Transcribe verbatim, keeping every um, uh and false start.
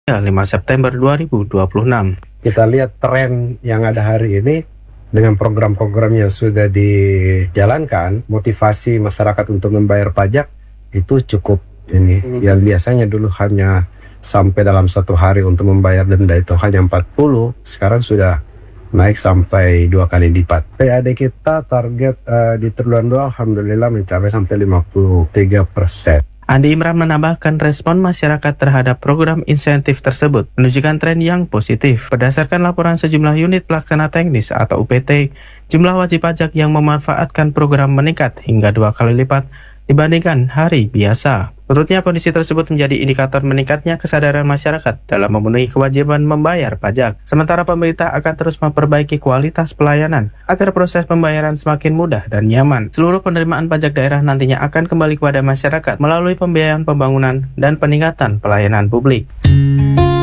lima September dua ribu dua puluh enam. Kita lihat tren yang ada hari ini dengan program-program yang sudah dijalankan, motivasi masyarakat untuk membayar pajak itu cukup ini. Hmm. Yang biasanya dulu hanya sampai dalam satu hari untuk membayar denda itu hanya empat puluh, sekarang sudah naik sampai dua kali lipat. P A D kita target uh, di triwulan dua alhamdulillah mencapai sampai lima puluh tiga persen. Andi Imran menambahkan respon masyarakat terhadap program insentif tersebut menunjukkan tren yang positif. Berdasarkan laporan sejumlah unit pelaksana teknis atau U P T, jumlah wajib pajak yang memanfaatkan program meningkat hingga dua kali lipat dibandingkan hari biasa. Menurutnya kondisi tersebut menjadi indikator meningkatnya kesadaran masyarakat dalam memenuhi kewajiban membayar pajak. Sementara pemerintah akan terus memperbaiki kualitas pelayanan agar proses pembayaran semakin mudah dan nyaman. Seluruh penerimaan pajak daerah nantinya akan kembali kepada masyarakat melalui pembiayaan pembangunan dan peningkatan pelayanan publik.